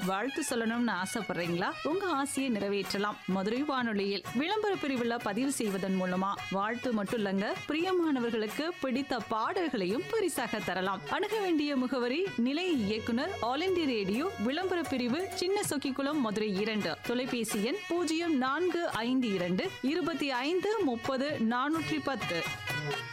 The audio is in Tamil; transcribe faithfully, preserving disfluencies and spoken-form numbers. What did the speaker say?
வாழ்த்து சொல்லணும்னு ஆசைப்படுறீங்களா? உங்க ஆசையை நிறைவேற்றலாம். மதுரை வானொலியில் விளம்பர பிரிவுல பதிவு செய்வதன் மூலமா வாழ்த்து மட்டும் இல்லங்க, பிரியமானவர்களுக்கு பிடித்த பாடல்களையும் பரிசாக தரலாம். அணுக வேண்டிய முகவரி நிலைய இயக்குனர், ஆல் இந்தியா ரேடியோ, விளம்பர பிரிவு, சின்ன சொக்கிக்குளம், மதுரை இரண்டு. தொலைபேசி எண் பூஜ்ஜியம் நான்கு ஐந்து இரண்டு இருபத்தி ஐந்து முப்பது நானூற்றி பத்து.